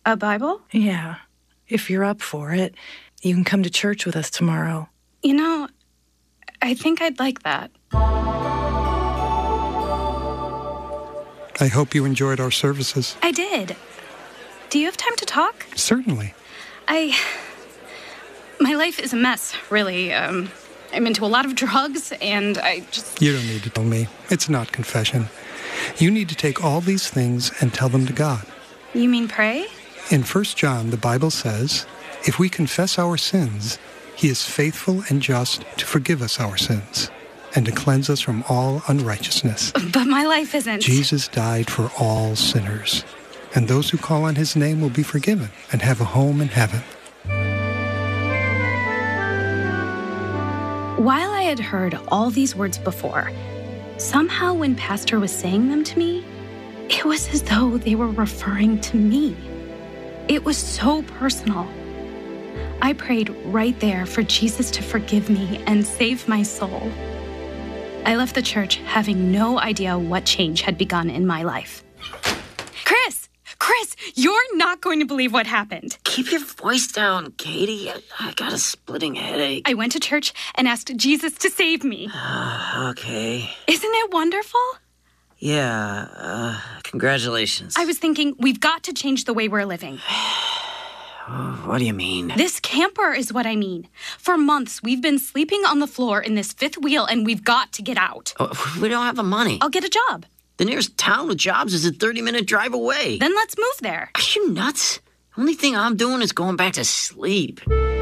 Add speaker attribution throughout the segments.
Speaker 1: A Bible?
Speaker 2: Yeah. If you're up for it, you can come to church with us tomorrow.
Speaker 1: You know, I think I'd like that.
Speaker 3: I hope you enjoyed our services.
Speaker 1: I did. Do you have time to talk?
Speaker 3: Certainly.
Speaker 1: My life is a mess, really. I'm into a lot of drugs, and I just...
Speaker 3: You don't need to tell me. It's not confession. You need to take all these things and tell them to God.
Speaker 1: You mean pray?
Speaker 3: In 1 John, the Bible says, if we confess our sins, He is faithful and just to forgive us our sins and to cleanse us from all unrighteousness.
Speaker 1: But my life isn't...
Speaker 3: Jesus died for all sinners, and those who call on His name will be forgiven and have a home in heaven.
Speaker 1: While I had heard all these words before, somehow when Pastor was saying them to me, it was as though they were referring to me. It was so personal. I prayed right there for Jesus to forgive me and save my soul. I left the church having no idea what change had begun in my life. Chris, you're not going to believe what happened.
Speaker 4: Keep your voice down, Katie. I got a splitting headache.
Speaker 1: I went to church and asked Jesus to save me.
Speaker 4: Okay.
Speaker 1: Isn't it wonderful?
Speaker 4: Yeah, congratulations.
Speaker 1: I was thinking, we've got to change the way we're living.
Speaker 4: What do you mean?
Speaker 1: This camper is what I mean. For months, we've been sleeping on the floor in this fifth wheel, and we've got to get out.
Speaker 4: We don't have the money.
Speaker 1: I'll get a job.
Speaker 4: The nearest town with jobs is a 30-minute drive away.
Speaker 1: Then let's move there.
Speaker 4: Are you nuts? Only thing I'm doing is going back to sleep.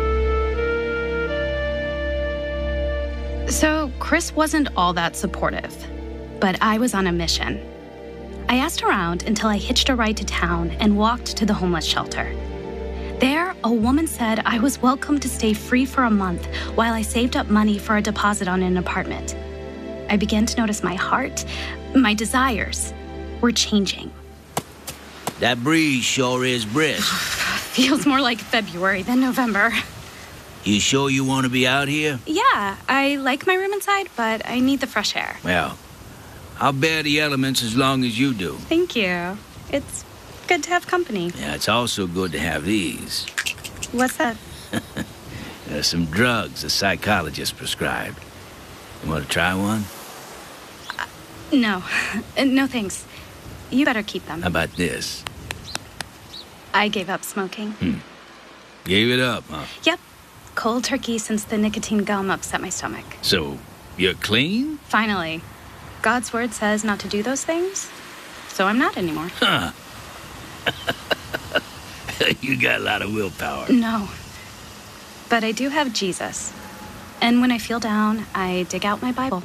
Speaker 1: So Chris wasn't all that supportive, but I was on a mission. I asked around until I hitched a ride to town and walked to the homeless shelter. There, a woman said I was welcome to stay free for a month while I saved up money for a deposit on an apartment. I began to notice my heart, my desires were changing.
Speaker 5: That breeze sure is brisk.
Speaker 1: Feels more like February than November.
Speaker 5: You sure you want to be out here?
Speaker 1: Yeah, I like my room inside, but I need the fresh air.
Speaker 5: Well, I'll bear the elements as long as you do.
Speaker 1: Thank you. It's good to have company.
Speaker 5: Yeah, it's also good to have these.
Speaker 1: What's that?
Speaker 5: There's some drugs a psychologist prescribed. You want to try one?
Speaker 1: No. No thanks. You better keep them.
Speaker 5: How about this?
Speaker 1: I gave up smoking.
Speaker 5: Gave it up, huh?
Speaker 1: Yep. Cold turkey since the nicotine gum upset my stomach.
Speaker 5: So, you're clean?
Speaker 1: Finally. God's word says not to do those things, so I'm not anymore.
Speaker 5: Huh. You got a lot of willpower.
Speaker 1: No. But I do have Jesus. And when I feel down, I dig out my Bible.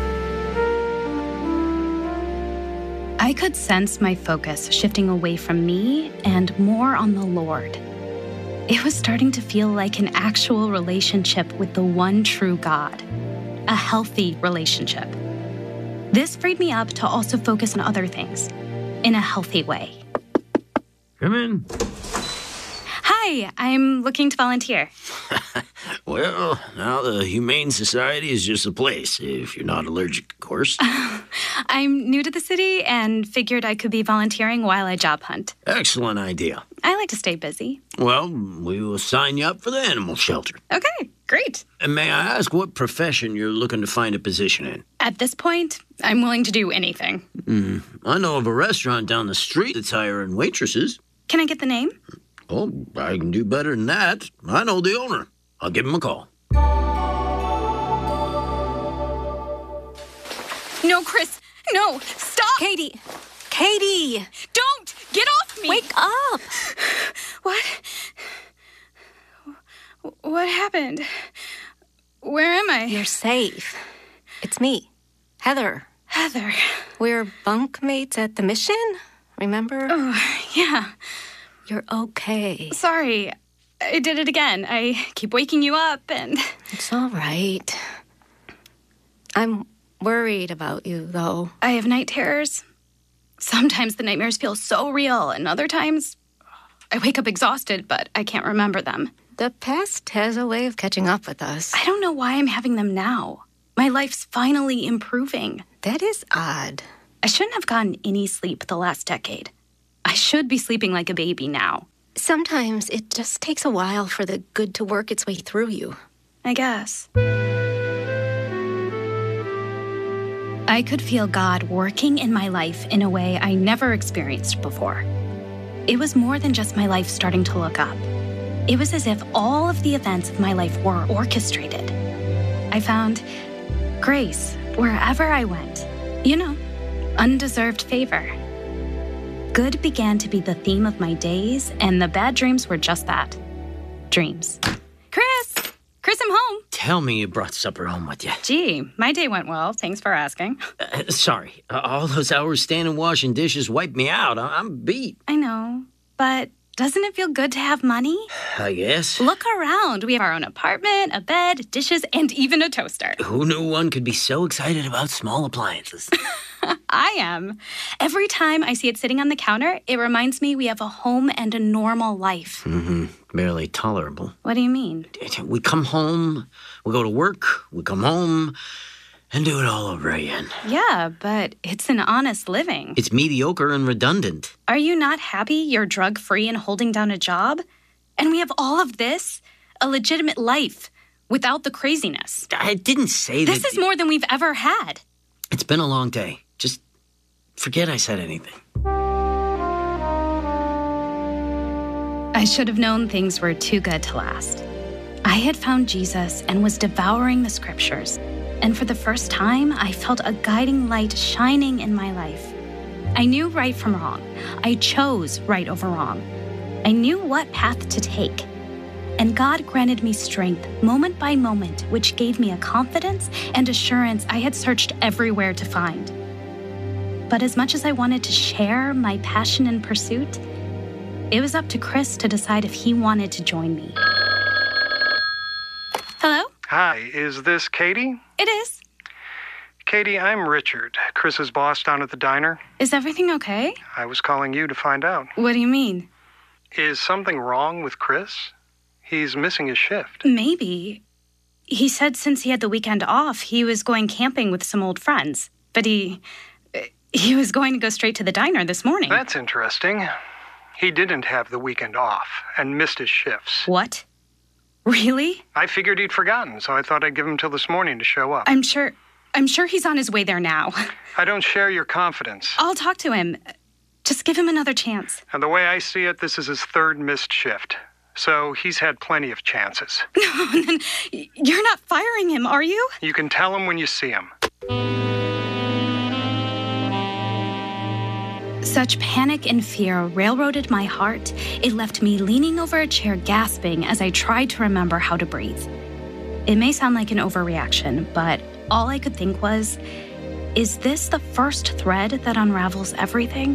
Speaker 1: I could sense my focus shifting away from me and more on the Lord. It was starting to feel like an actual relationship with the one true God. A healthy relationship. This freed me up to also focus on other things in a healthy way.
Speaker 4: Come in.
Speaker 1: Hi, I'm looking to volunteer.
Speaker 4: Well, now the Humane Society is just a place, if you're not allergic, of course.
Speaker 1: I'm new to the city and figured I could be volunteering while I job hunt.
Speaker 4: Excellent idea.
Speaker 1: I like to stay busy.
Speaker 4: Well, we will sign you up for the animal shelter.
Speaker 1: Okay, great.
Speaker 4: And may I ask what profession you're looking to find a position in?
Speaker 1: At this point, I'm willing to do anything.
Speaker 4: I know of a restaurant down the street that's hiring waitresses.
Speaker 1: Can I get the name?
Speaker 4: Oh, I can do better than that. I know the owner. I'll give him a call.
Speaker 1: No, Chris. No. Stop.
Speaker 6: Katie.
Speaker 1: Don't. Get off me.
Speaker 6: Wake up.
Speaker 1: What happened? Where am I?
Speaker 6: You're safe. It's me, Heather.
Speaker 1: Heather.
Speaker 6: We're bunkmates at the mission, remember?
Speaker 1: Oh, yeah.
Speaker 6: You're okay.
Speaker 1: Sorry. I did it again. I keep waking you up and...
Speaker 6: It's all right. I'm worried about you, though.
Speaker 1: I have night terrors. Sometimes the nightmares feel so real, and other times I wake up exhausted, but I can't remember them.
Speaker 6: The past has a way of catching up with us.
Speaker 1: I don't know why I'm having them now. My life's finally improving.
Speaker 6: That is odd.
Speaker 1: I shouldn't have gotten any sleep the last decade. I should be sleeping like a baby now.
Speaker 6: Sometimes it just takes a while for the good to work its way through you.
Speaker 1: I guess. I could feel God working in my life in a way I never experienced before. It was more than just my life starting to look up. It was as if all of the events of my life were orchestrated. I found grace wherever I went. You know, undeserved favor. Good began to be the theme of my days, and the bad dreams were just that. Dreams. Chris, I'm home.
Speaker 4: Tell me you brought supper home with you.
Speaker 1: Gee, my day went well. Thanks for asking.
Speaker 4: Sorry, all those hours standing washing dishes wiped me out. I'm beat.
Speaker 1: I know, but doesn't it feel good to have money?
Speaker 4: I guess.
Speaker 1: Look around. We have our own apartment, a bed, dishes, and even a toaster.
Speaker 4: Who knew one could be so excited about small appliances?
Speaker 1: I am. Every time I see it sitting on the counter, it reminds me we have a home and a normal life.
Speaker 4: Barely tolerable.
Speaker 1: What do you mean?
Speaker 4: We come home, we go to work, we come home, and do it all over again.
Speaker 1: Yeah, but it's an honest living.
Speaker 4: It's mediocre and redundant.
Speaker 1: Are you not happy you're drug-free and holding down a job? And we have all of this? A legitimate life without the craziness.
Speaker 4: I didn't say
Speaker 1: This is more than we've ever had.
Speaker 4: It's been a long day. Just forget I said anything.
Speaker 1: I should have known things were too good to last. I had found Jesus and was devouring the scriptures. And for the first time, I felt a guiding light shining in my life. I knew right from wrong. I chose right over wrong. I knew what path to take. And God granted me strength moment by moment, which gave me a confidence and assurance I had searched everywhere to find. But as much as I wanted to share my passion and pursuit, it was up to Chris to decide if he wanted to join me. Hello?
Speaker 3: Hi, is this Katie?
Speaker 1: It is.
Speaker 3: Katie, I'm Richard, Chris's boss down at the diner.
Speaker 1: Is everything okay?
Speaker 3: I was calling you to find out.
Speaker 1: What do you mean?
Speaker 3: Is something wrong with Chris? He's missing his shift.
Speaker 1: Maybe. He said since he had the weekend off, he was going camping with some old friends. But he was going to go straight to the diner this morning.
Speaker 3: That's interesting. He didn't have the weekend off and missed his shifts.
Speaker 1: What? Really?
Speaker 3: I figured he'd forgotten, so I thought I'd give him till this morning to show up.
Speaker 1: I'm sure he's on his way there now.
Speaker 3: I don't share your confidence.
Speaker 1: I'll talk to him. Just give him another chance.
Speaker 3: And the way I see it, this is his third missed shift. So he's had plenty of chances.
Speaker 1: Then you're not firing him, are you?
Speaker 3: You can tell him when you see him.
Speaker 1: Such panic and fear railroaded my heart, it left me leaning over a chair gasping as I tried to remember how to breathe. It may sound like an overreaction, but all I could think was, is this the first thread that unravels everything?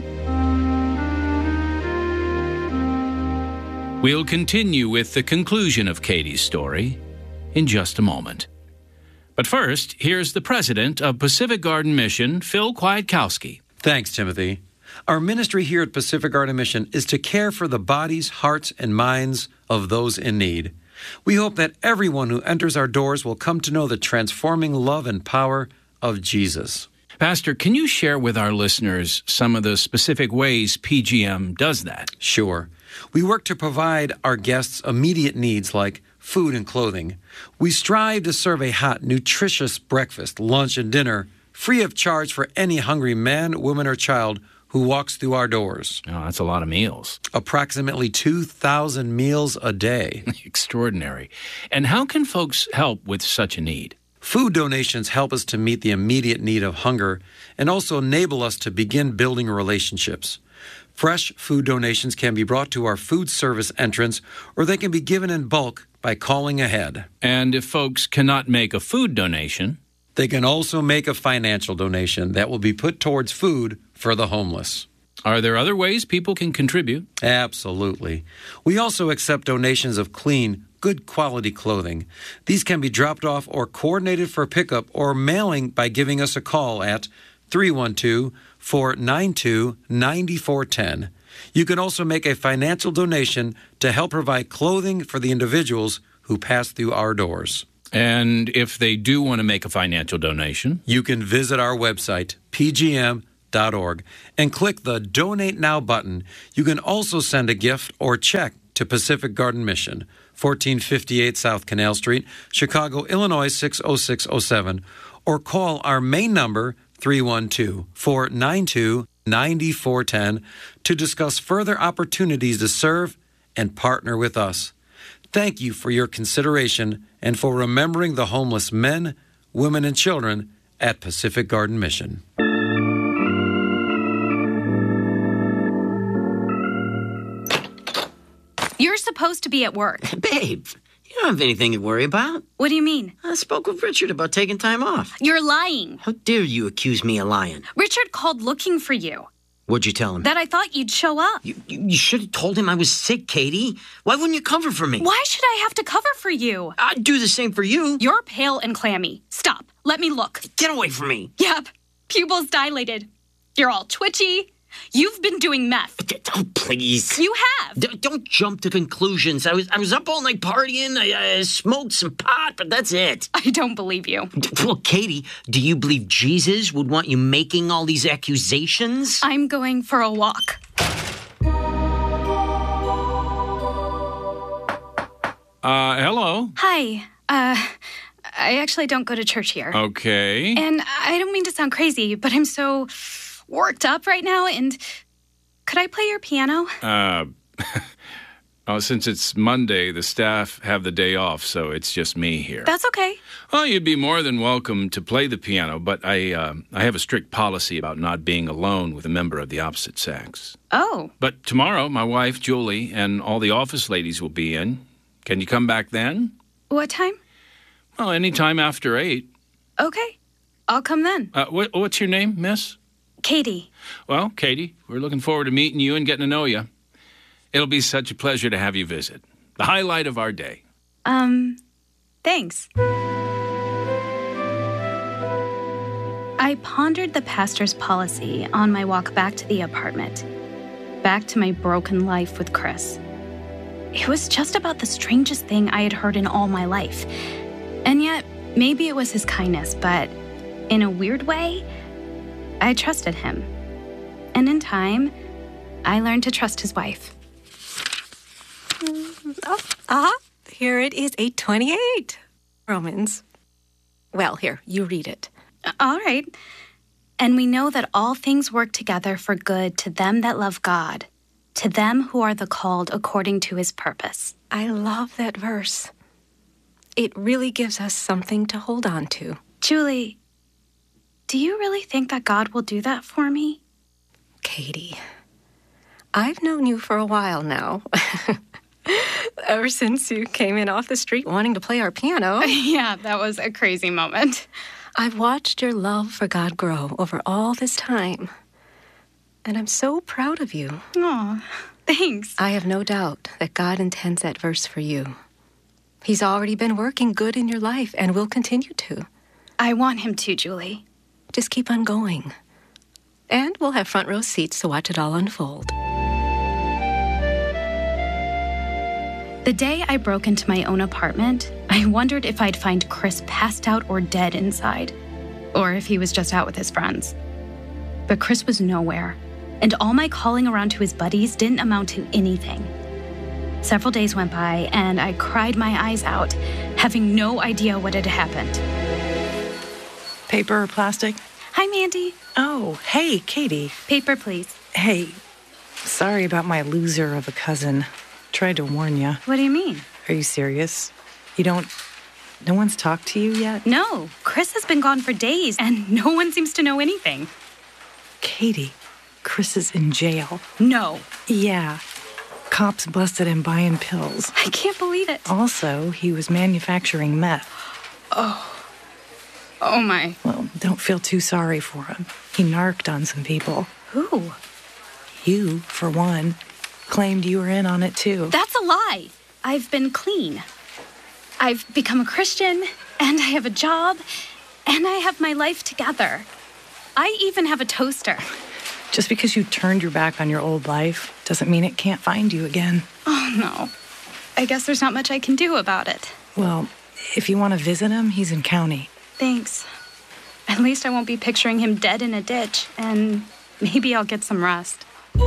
Speaker 7: We'll continue with the conclusion of Katie's story in just a moment. But first, here's the president of Pacific Garden Mission, Phil Kwiatkowski.
Speaker 8: Thanks, Timothy. Our ministry here at Pacific Garden Mission is to care for the bodies, hearts, and minds of those in need. We hope that everyone who enters our doors will come to know the transforming love and power of Jesus.
Speaker 7: Pastor, can you share with our listeners some of the specific ways PGM does that?
Speaker 8: Sure. We work to provide our guests immediate needs like food and clothing. We strive to serve a hot, nutritious breakfast, lunch, and dinner free of charge for any hungry man, woman, or child who walks through our doors.
Speaker 7: Oh, that's a lot of meals.
Speaker 8: Approximately 2,000 meals a day.
Speaker 7: Extraordinary. And how can folks help with such a need?
Speaker 8: Food donations help us to meet the immediate need of hunger and also enable us to begin building relationships. Fresh food donations can be brought to our food service entrance, or they can be given in bulk by calling ahead.
Speaker 7: And if folks cannot make a food donation,
Speaker 8: they can also make a financial donation that will be put towards food for the homeless.
Speaker 7: Are there other ways people can contribute?
Speaker 8: Absolutely. We also accept donations of clean, good quality clothing. These can be dropped off or coordinated for pickup or mailing by giving us a call at 312-492-9410. You can also make a financial donation to help provide clothing for the individuals who pass through our doors.
Speaker 7: And if they do want to make a financial donation,
Speaker 8: you can visit our website, pgm.org. pacificgardenmission.org and click the Donate Now button. You can also send a gift or check to Pacific Garden Mission, 1458 South Canal Street, Chicago, Illinois 60607, or call our main number 312-492-9410 to discuss further opportunities to serve and partner with us. Thank you for your consideration and for remembering the homeless men, women, and children at Pacific Garden Mission.
Speaker 1: You're supposed to be at work.
Speaker 4: Babe, you don't have anything to worry about.
Speaker 1: What do you mean?
Speaker 4: I spoke with Richard about taking time off.
Speaker 1: You're lying.
Speaker 4: How dare you accuse me of lying?
Speaker 1: Richard called looking for you.
Speaker 4: What'd you tell him?
Speaker 1: That I thought you'd show up.
Speaker 4: You should have told him I was sick, Katie. Why wouldn't you cover for me?
Speaker 1: Why should I have to cover for you?
Speaker 4: I'd do the same for you.
Speaker 1: You're pale and clammy. Stop. Let me look.
Speaker 4: Get away from me.
Speaker 1: Yep. Pupils dilated. You're all twitchy. You've been doing meth.
Speaker 4: Oh, please.
Speaker 1: You have.
Speaker 4: Don't jump to conclusions. I was up all night partying. I smoked some pot, but that's it.
Speaker 1: I don't believe you.
Speaker 4: Well, Katie, do you believe Jesus would want you making all these accusations?
Speaker 1: I'm going for a walk.
Speaker 7: Hello?
Speaker 1: Hi. I actually don't go to church here.
Speaker 7: Okay.
Speaker 1: And I don't mean to sound crazy, but I'm so worked up right now, and could I play your piano?
Speaker 7: Since it's Monday, the staff have the day off, so it's just me here.
Speaker 1: That's okay.
Speaker 7: Well, you'd be more than welcome to play the piano, but I have a strict policy about not being alone with a member of the opposite sex.
Speaker 1: Oh.
Speaker 7: But tomorrow, my wife, Julie, and all the office ladies will be in. Can you come back then?
Speaker 1: What time?
Speaker 7: Well, anytime after 8.
Speaker 1: Okay. I'll come then.
Speaker 7: What's your name, miss?
Speaker 1: Katie.
Speaker 7: Well, Katie, we're looking forward to meeting you and getting to know you. It'll be such a pleasure to have you visit. The highlight of our day.
Speaker 1: Thanks. I pondered the pastor's policy on my walk back to the apartment, back to my broken life with Chris. It was just about the strangest thing I had heard in all my life. And yet, maybe it was his kindness, but in a weird way, I trusted him. And in time, I learned to trust his wife.
Speaker 6: Here it is, 8:28. Romans. Well, here, you read it.
Speaker 1: All right. And we know that all things work together for good to them that love God, to them who are the called according to his purpose.
Speaker 6: I love that verse. It really gives us something to hold on to.
Speaker 1: Julie, do you really think that God will do that for me?
Speaker 6: Katie, I've known you for a while now. Ever since you came in off the street wanting to play our piano.
Speaker 1: Yeah, that was a crazy moment.
Speaker 6: I've watched your love for God grow over all this time. And I'm so proud of you.
Speaker 1: Aw, thanks.
Speaker 6: I have no doubt that God intends that verse for you. He's already been working good in your life and will continue to.
Speaker 1: I want him to, Julie.
Speaker 6: Just keep on going. And we'll have front row seats to watch it all unfold.
Speaker 1: The day I broke into my own apartment, I wondered if I'd find Chris passed out or dead inside, or if he was just out with his friends. But Chris was nowhere, and all my calling around to his buddies didn't amount to anything. Several days went by, and I cried my eyes out, having no idea what had happened.
Speaker 2: Paper or plastic?
Speaker 1: Hi, Mandy.
Speaker 2: Oh, hey, Katie.
Speaker 1: Paper, please.
Speaker 2: Hey, sorry about my loser of a cousin. Tried to warn you.
Speaker 1: What do you mean?
Speaker 2: Are you serious? No one's talked to you yet?
Speaker 1: No, Chris has been gone for days, and no one seems to know anything.
Speaker 2: Katie, Chris is in jail.
Speaker 1: No.
Speaker 2: Yeah. Cops busted him buying pills.
Speaker 1: I can't believe it.
Speaker 2: Also, he was manufacturing meth.
Speaker 1: Oh my.
Speaker 2: Well, don't feel too sorry for him. He narked on some people.
Speaker 1: Who?
Speaker 2: You, for one, claimed you were in on it too.
Speaker 1: That's a lie. I've been clean. I've become a Christian, and I have a job, and I have my life together. I even have a toaster.
Speaker 2: Just because you turned your back on your old life doesn't mean it can't find you again.
Speaker 1: Oh, no. I guess there's not much I can do about it.
Speaker 2: Well, if you want to visit him, he's in county.
Speaker 1: Thanks. At least I won't be picturing him dead in a ditch, and Maybe I'll get some rest.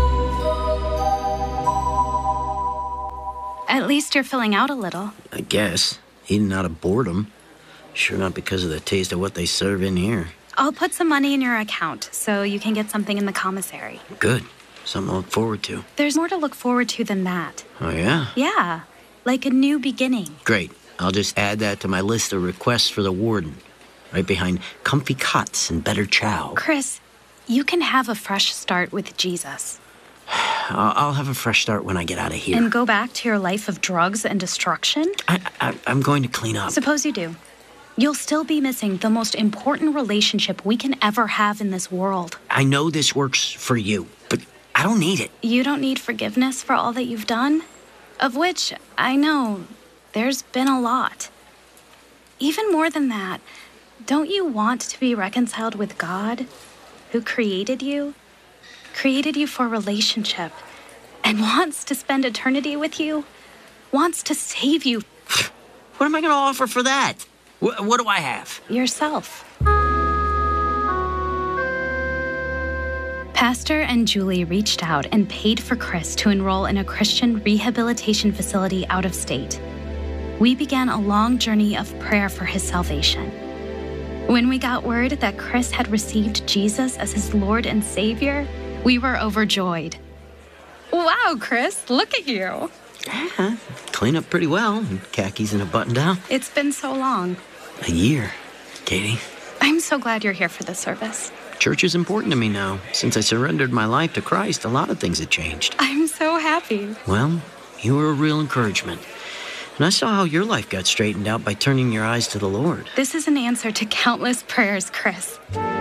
Speaker 1: At least you're filling out a little.
Speaker 4: I guess. Eating out of boredom. Sure not because of the taste of what they serve in here.
Speaker 1: I'll put some money in your account so you can get something in the commissary.
Speaker 4: Good. Something to look forward to.
Speaker 1: There's more to look forward to than that.
Speaker 4: Oh, yeah?
Speaker 1: Yeah, like a new beginning.
Speaker 4: Great. I'll just add that to my list of requests for the warden. Right behind comfy cots and better chow.
Speaker 1: Chris, you can have a fresh start with Jesus.
Speaker 4: I'll have a fresh start when I get out of here.
Speaker 1: And go back to your life of drugs and destruction?
Speaker 4: I'm going to clean up.
Speaker 1: Suppose you do. You'll still be missing the most important relationship we can ever have in this world.
Speaker 4: I know this works for you, but I don't need it.
Speaker 1: You don't need forgiveness for all that you've done? Of which, I know, there's been a lot. Even more than that, don't you want to be reconciled with God, who created you? Created you for relationship, and wants to spend eternity with you? Wants to save you.
Speaker 4: What am I going to offer for that? What do I have?
Speaker 1: Yourself. Pastor and Julie reached out and paid for Chris to enroll in a Christian rehabilitation facility out of state. We began a long journey of prayer for his salvation. When we got word that Chris had received Jesus as his Lord and Savior, we were overjoyed. Wow, Chris, look at you.
Speaker 4: Yeah, clean up pretty well. Khakis and a button-down.
Speaker 1: It's been so long.
Speaker 4: A year, Katie.
Speaker 1: I'm so glad you're here for this service.
Speaker 4: Church is important to me now. Since I surrendered my life to Christ, a lot of things have changed.
Speaker 1: I'm so happy.
Speaker 4: Well, you were a real encouragement. And I saw how your life got straightened out by turning your eyes to the Lord.
Speaker 1: This is an answer to countless prayers, Chris.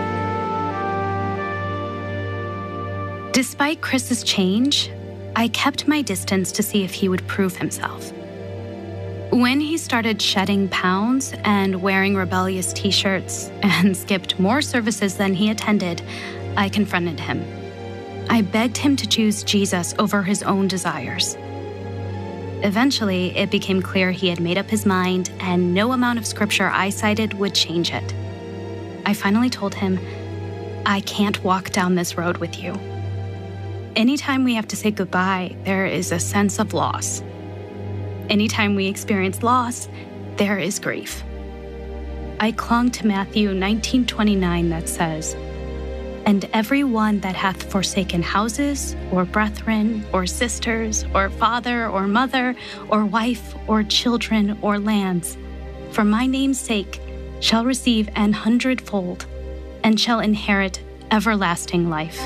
Speaker 1: Despite Chris's change, I kept my distance to see if he would prove himself. When he started shedding pounds and wearing rebellious t-shirts and skipped more services than he attended, I confronted him. I begged him to choose Jesus over his own desires. Eventually, it became clear he had made up his mind, and no amount of scripture I cited would change it. I finally told him, I can't walk down this road with you. Anytime we have to say goodbye, there is a sense of loss. Anytime we experience loss, there is grief. I clung to Matthew 19:29 that says, "And every one that hath forsaken houses, or brethren, or sisters, or father, or mother, or wife, or children, or lands, for my name's sake, shall receive 100-fold, and shall inherit everlasting life."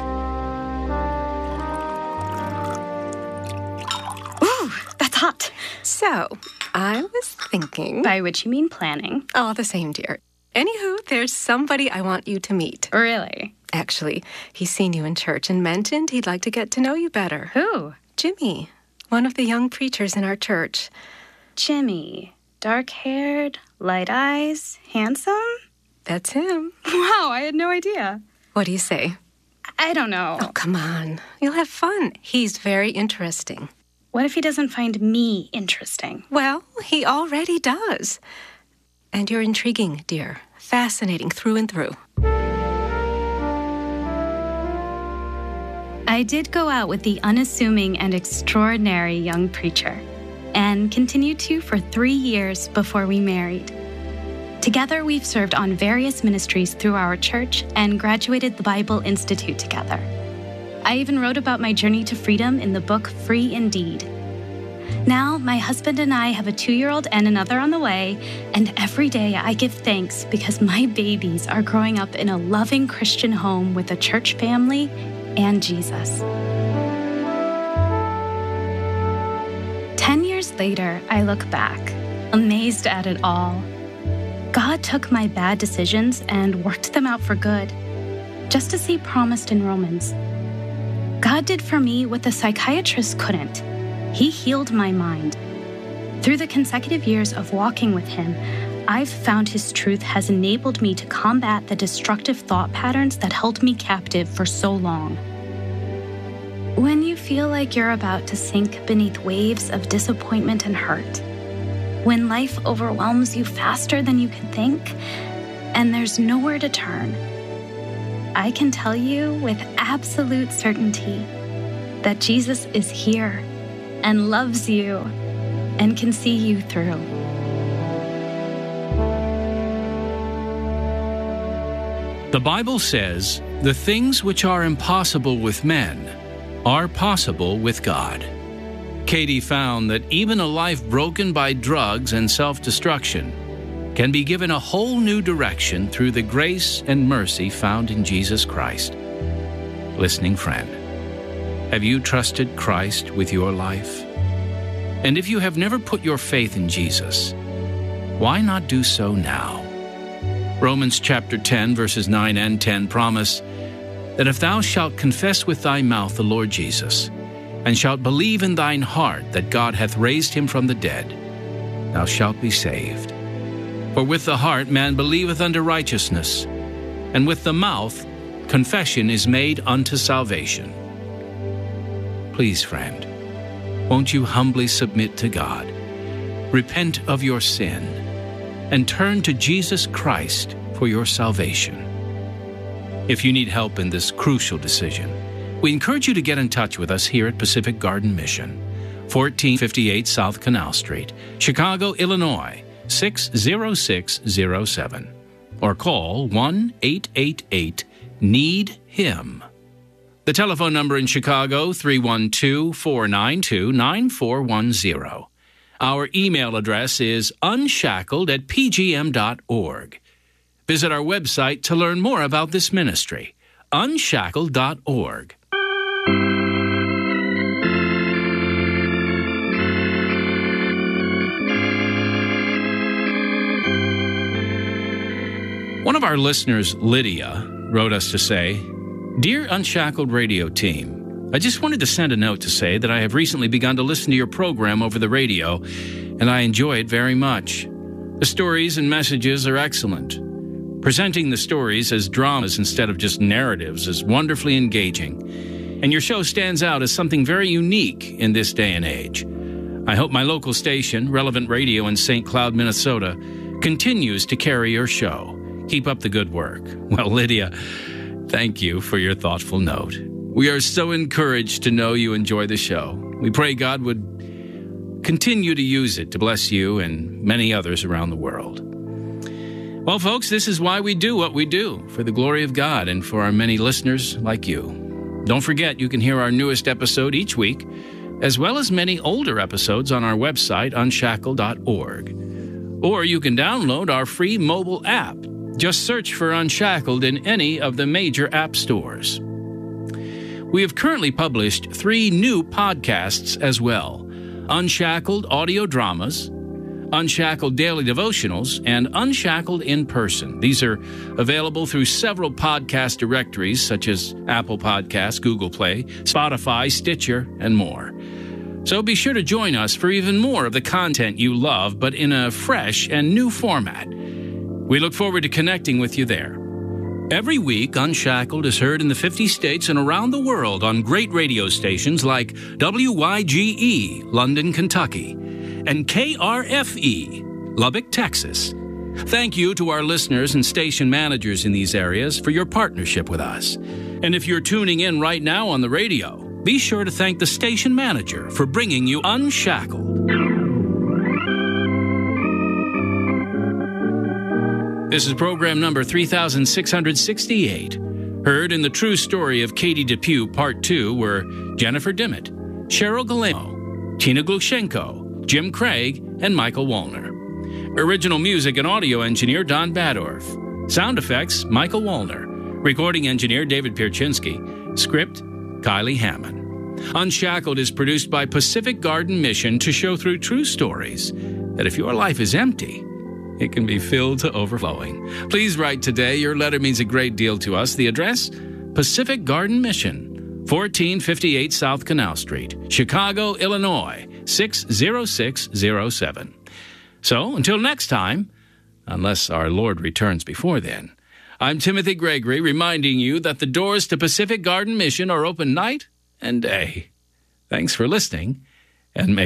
Speaker 1: Ooh, that's hot.
Speaker 6: So, I was thinking...
Speaker 1: By which you mean planning.
Speaker 6: Oh, the same, dear. Anywho, there's somebody I want you to meet.
Speaker 1: Really?
Speaker 6: Actually, he's seen you in church and mentioned he'd like to get to know you better.
Speaker 1: Who?
Speaker 6: Jimmy, one of the young preachers in our church.
Speaker 1: Jimmy. Dark-haired, light eyes, handsome?
Speaker 6: That's him.
Speaker 1: Wow, I had no idea.
Speaker 6: What do you say?
Speaker 1: I don't know.
Speaker 6: Oh, come on. You'll have fun. He's very interesting.
Speaker 1: What if he doesn't find me interesting?
Speaker 6: Well, he already does. And you're intriguing, dear. Fascinating through and through.
Speaker 1: I did go out with the unassuming and extraordinary young preacher, and continued to for 3 years before we married. Together, we've served on various ministries through our church and graduated the Bible Institute together. I even wrote about my journey to freedom in the book Free Indeed. Now, my husband and I have a 2-year-old and another on the way, and every day I give thanks because my babies are growing up in a loving Christian home with a church family and Jesus. 10 years later, I look back, amazed at it all. God took my bad decisions and worked them out for good, just as He promised in Romans. God did for me what the psychiatrist couldn't. He healed my mind. Through the consecutive years of walking with Him, I've found His truth has enabled me to combat the destructive thought patterns that held me captive for so long. When you feel like you're about to sink beneath waves of disappointment and hurt, when life overwhelms you faster than you can think, and there's nowhere to turn, I can tell you with absolute certainty that Jesus is here and loves you and can see you through.
Speaker 7: The Bible says, "The things which are impossible with men are possible with God." Katie found that even a life broken by drugs and self-destruction can be given a whole new direction through the grace and mercy found in Jesus Christ. Listening friend, have you trusted Christ with your life? And if you have never put your faith in Jesus, why not do so now? Romans chapter 10, verses 9 and 10 promise that if thou shalt confess with thy mouth the Lord Jesus, and shalt believe in thine heart that God hath raised him from the dead, thou shalt be saved. For with the heart man believeth unto righteousness, and with the mouth confession is made unto salvation. Please, friend, won't you humbly submit to God, repent of your sin, and turn to Jesus Christ for your salvation? If you need help in this crucial decision, we encourage you to get in touch with us here at Pacific Garden Mission, 1458 South Canal Street, Chicago, Illinois, 60607, or call 1-888-NEED-HIM. The telephone number in Chicago, 312-492-9410. Our email address is unshackled@pgm.org. Visit our website to learn more about this ministry, unshackled.org. One of our listeners, Lydia, wrote us to say, "Dear Unshackled Radio team, I just wanted to send a note to say that I have recently begun to listen to your program over the radio, and I enjoy it very much. The stories and messages are excellent. Presenting the stories as dramas instead of just narratives is wonderfully engaging, and your show stands out as something very unique in this day and age. I hope my local station, Relevant Radio in St. Cloud, Minnesota, continues to carry your show. Keep up the good work." Well, Lydia, thank you for your thoughtful note. We are so encouraged to know you enjoy the show. We pray God would continue to use it to bless you and many others around the world. Well, folks, this is why we do what we do, for the glory of God and for our many listeners like you. Don't forget, you can hear our newest episode each week, as well as many older episodes on our website, unshackled.org. Or you can download our free mobile app. Just search for Unshackled in any of the major app stores. We have currently published 3 new podcasts as well: Unshackled Audio Dramas, Unshackled Daily Devotionals, and Unshackled in Person. These are available through several podcast directories such as Apple Podcasts, Google Play, Spotify, Stitcher, and more. So be sure to join us for even more of the content you love, but in a fresh and new format. We look forward to connecting with you there. Every week, Unshackled is heard in the 50 states and around the world on great radio stations like WYGE, London, Kentucky, and KRFE, Lubbock, Texas. Thank you to our listeners and station managers in these areas for your partnership with us. And if you're tuning in right now on the radio, be sure to thank the station manager for bringing you Unshackled. This is program number 3668. Heard in the true story of Katie Depew, Part 2, were Jennifer Dimmitt, Cheryl Galemo, Tina Glushenko, Jim Craig, and Michael Wallner. Original music and audio engineer Don Badorf. Sound effects Michael Wallner. Recording engineer David Pierczynski. Script Kylie Hammond. Unshackled is produced by Pacific Garden Mission to show through true stories that if your life is empty, it can be filled to overflowing. Please write today. Your letter means a great deal to us. The address, Pacific Garden Mission, 1458 South Canal Street, Chicago, Illinois, 60607. So, until next time, unless our Lord returns before then, I'm Timothy Gregory, reminding you that the doors to Pacific Garden Mission are open night and day. Thanks for listening, and may